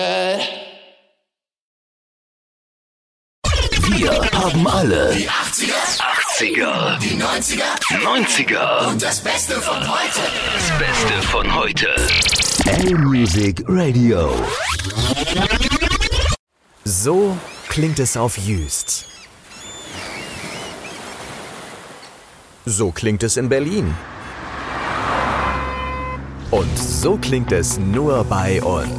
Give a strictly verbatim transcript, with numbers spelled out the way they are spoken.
Wir haben alle Die achtziger, achtziger, die neunziger neunziger und das Beste von heute. das Beste von heute. L-Music Radio. So klingt es auf Jüst. So klingt es in Berlin. Und so klingt es nur bei uns.